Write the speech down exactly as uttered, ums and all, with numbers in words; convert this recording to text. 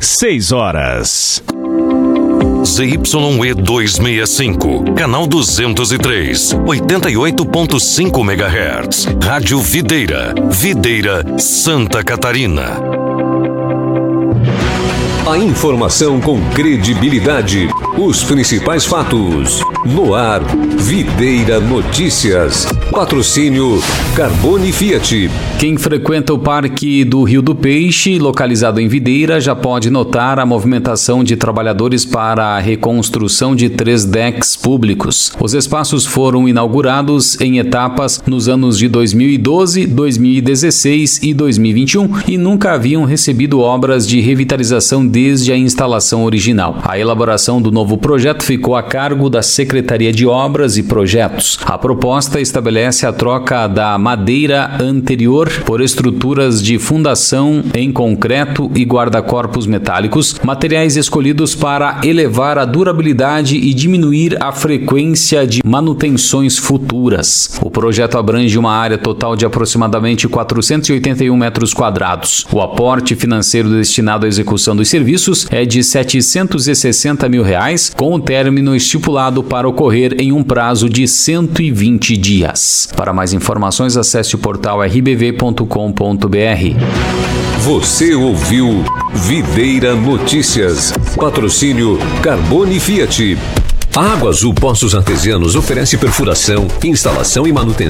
seis horas. Z Y E duzentos e sessenta e cinco, canal duzentos e três, oitenta e oito ponto cinco megahertz. Rádio Videira, Videira, Santa Catarina. A informação com credibilidade. Os principais fatos. No ar, Videira Notícias. Patrocínio Carbone Fiat. Quem frequenta o Parque do Rio do Peixe, localizado em Videira, já pode notar a movimentação de trabalhadores para a reconstrução de três decks públicos. Os espaços foram inaugurados em etapas nos anos de dois mil e doze, dois mil e dezesseis e dois mil e vinte e um e nunca haviam recebido obras de revitalização desde a instalação original. A elaboração do novo projeto ficou a cargo da Secretaria de Obras e Projetos. A proposta estabelece a troca da madeira anterior por estruturas de fundação em concreto e guarda-corpos metálicos, materiais escolhidos para elevar a durabilidade e diminuir a frequência de manutenções futuras. O projeto abrange uma área total de aproximadamente quatrocentos e oitenta e um metros quadrados. O aporte financeiro destinado à execução dos serviços é de setecentos e sessenta mil reais, com o término estipulado para ocorrer em um prazo de cento e vinte dias. Para mais informações, acesse o portal r b v ponto com ponto b r. Você ouviu Videira Notícias. Patrocínio Carbone Fiat. A Água Azul Poços Artesianos oferece perfuração, instalação e manutenção